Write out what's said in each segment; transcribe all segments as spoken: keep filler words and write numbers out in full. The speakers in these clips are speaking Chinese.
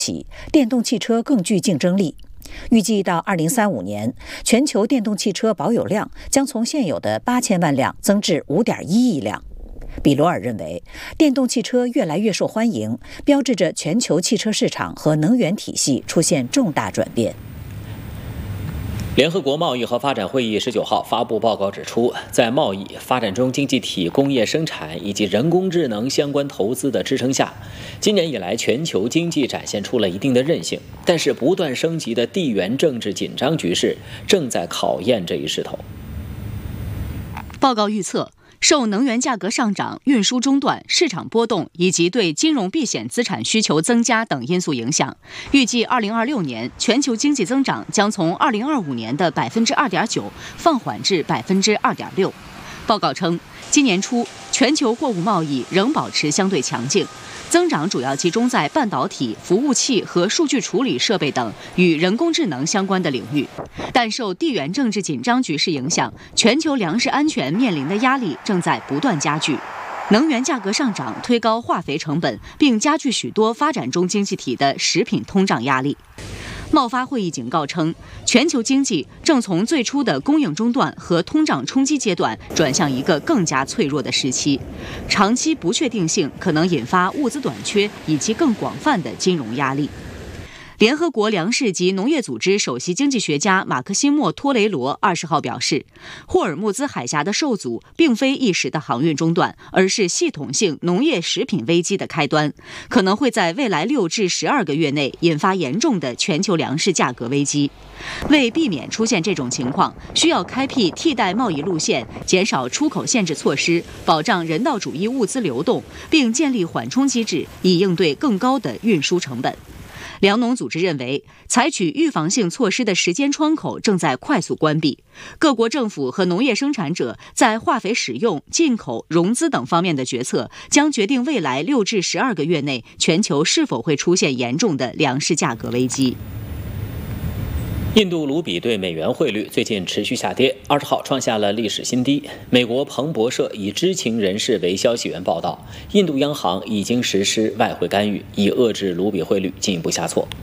起，电动汽车更具竞争力。预计到二零三五年，全球电动汽车保有量将从现有的八千万辆增至五点一亿辆。比罗尔认为，电动汽车越来越受欢迎，标志着全球汽车市场和能源体系出现重大转变。 联合国贸易和发展会议十九号发布报告指出，在贸易、发展中经济体、工业生产以及人工智能相关投资的支撑下，今年以来全球经济展现出了一定的韧性。但是，不断升级的地缘政治紧张局势正在考验这一势头。 报告预测，受能源价格上涨、运输中断、市场波动以及对金融避险资产需求增加等因素影响，预计二零二六年全球经济增长将从二零二五年的百分之二点九放缓至百分之二点六。报告称，今年初全球货物贸易仍保持相对强劲，增长主要集中在半导体、服务器和数据处理设备等与人工智能相关的领域。但受地缘政治紧张局势影响，全球粮食安全面临的压力正在不断加剧。能源价格上涨推高化肥成本，并加剧许多发展中经济体的食品通胀压力。贸发会议警告称，全球经济正从最初的供应中断和通胀冲击阶段转向一个更加脆弱的时期，长期不确定性可能引发物资短缺以及更广泛的金融压力。联合国粮食及农业组织首席经济学家马克西莫·托雷罗二十号表示，霍尔木兹海峡的受阻并非一时的航运中断，而是系统性农业食品危机的开端，可能会在未来六至十二个月内引发严重的全球粮食价格危机。为避免出现这种情况，需要开辟替代贸易路线，减少出口限制措施，保障人道主义物资流动，并建立缓冲机制，以应对更高的运输成本。粮农组织认为，采取预防性措施的时间窗口正在快速关闭。各国政府和农业生产者在化肥使用、进口、融资等方面的决策，将决定未来六至十二个月内全球是否会出现严重的粮食价格危机。 印度卢比对美元汇率最近持续下跌，二十号创下了历史新低。美国彭博社以知情人士为消息源报道，印度央行已经实施外汇干预，以遏制卢比汇率进一步下挫。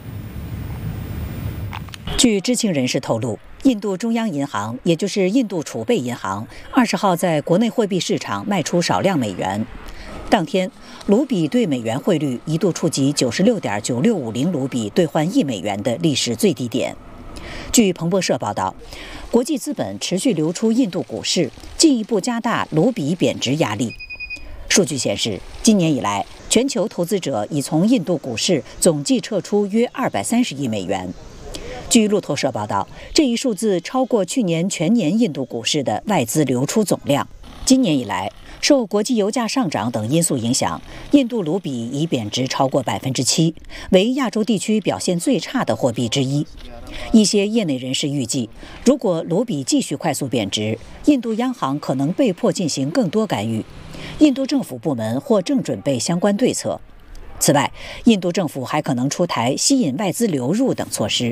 据知情人士透露，印度中央银行，也就是印度储备银行，二十号在国内货币市场卖出少量美元。当天，卢比对美元汇率一度触及九十六点九六五零卢比兑换一美元的历史最低点。据彭博社报道，国际资本持续流出印度股市，进一步加大卢比贬值压力。数据显示，今年以来，全球投资者已从印度股市总计撤出约二百三十亿美元。据路透社报道，这一数字超过去年全年印度股市的外资流出总量。今年以来，受国际油价上涨等因素影响，印度卢比已贬值超过百分之七，为亚洲地区表现最差的货币之一。一些业内人士预计，如果卢比继续快速贬值，印度央行可能被迫进行更多干预。印度政府部门或正准备相关对策。此外，印度政府还可能出台吸引外资流入等措施。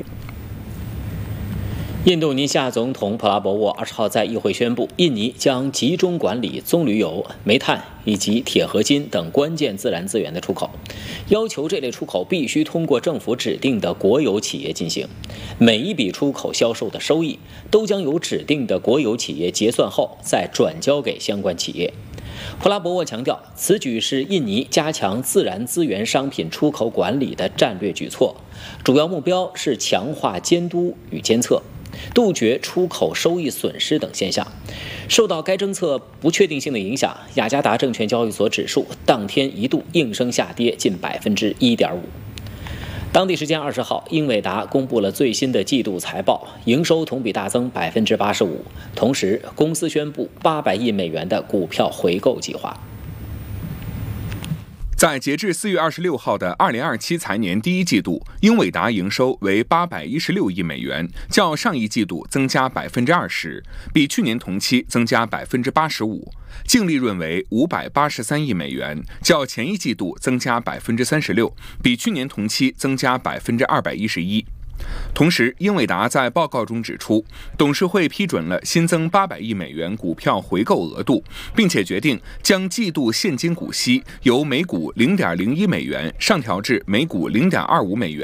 印度尼西亚总统普拉博沃二十号在议会宣布，印尼将集中管理棕榈油、煤炭以及铁合金等关键自然资源的出口，要求这类出口必须通过政府指定的国有企业进行。每一笔出口销售的收益都将由指定的国有企业结算后再转交给相关企业。普拉博沃强调，此举是印尼加强自然资源商品出口管理的战略举措，主要目标是强化监督与监测，杜绝出口收益损失等现象。受到该政策不确定性的影响，雅加达证券交易所指数当天一度应声下跌近百分之一点五。当地时间二十号，英伟达公布了最新的季度财报，营收同比大增百分之八十五，同时公司宣布八百亿美元的股票回购计划。 在截至四月二十六号的二零二七财年第一季度，英伟达营收为八百一十六亿美元，较上一季度增加百分之二十，比去年同期增加百分之八十五。净利润为五百八十三亿美元，较前一季度增加百分之三十六，比去年同期增加百分之二百一十一。同时，英伟达在报告中指出，董事会批准了新增八百亿美元股票回购额度，并且决定将季度现金股息由每股零点零一美元上调至每股零点二五美元。